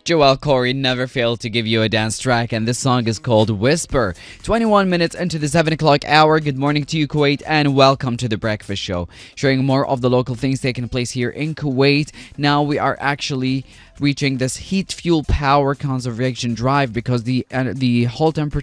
Joel Corey never failed to give you a dance track, and this song is called Whisper. 21 minutes into the 7 o'clock hour. Good morning to you, Kuwait, and welcome to the Breakfast Show. Sharing more of the local things taking place here in Kuwait. Now we are actually reaching this heat fuel power conservation drive because the whole temperature